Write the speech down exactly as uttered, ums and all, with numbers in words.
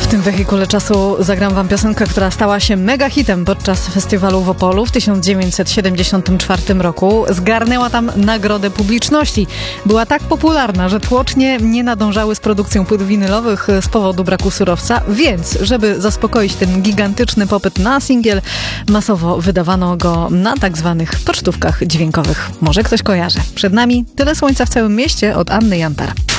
tym wehikule czasu zagram wam piosenkę, która stała się mega hitem podczas festiwalu w Opolu w tysiąc dziewięćset siedemdziesiątym czwartym roku. Zgarnęła tam nagrodę publiczności. Była tak popularna, że tłocznie nie nadążały z produkcją płyt winylowych z powodu braku surowca, więc żeby zaspokoić ten gigantyczny popyt na singiel, masowo wydawano go na tak zwanych pocztówkach dźwiękowych. Może ktoś kojarzy. Przed nami Tyle słońca w całym mieście od Anny Jantar.